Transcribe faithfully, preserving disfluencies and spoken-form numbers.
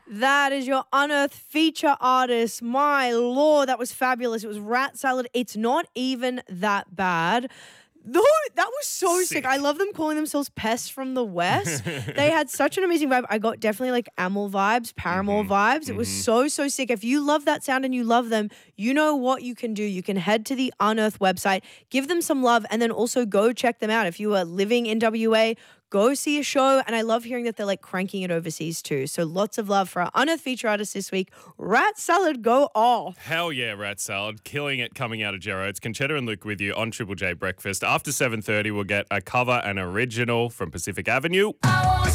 That is your Unearthed feature artist. My lord, that was fabulous. It was Rat Salad. It's not even that bad. No, that was so sick. Sick. I love them calling themselves Pests from the West. They had such an amazing vibe. I got definitely like Amel vibes, Paramore Mm-hmm. vibes. It Mm-hmm. was so, so sick. If you love that sound and you love them, you know what you can do. You can head to the Unearthed website, give them some love, and then also go check them out. If you are living in W A, go see a show. And I love hearing that they're like cranking it overseas too. So lots of love for our Unearthed feature artist this week. Rat Salad, go off. Hell yeah, Rat Salad. Killing it coming out of Gero. It's Conchetta and Luke with you on Triple J Breakfast. After seven thirty, we'll get a cover and original from Pacific Avenue.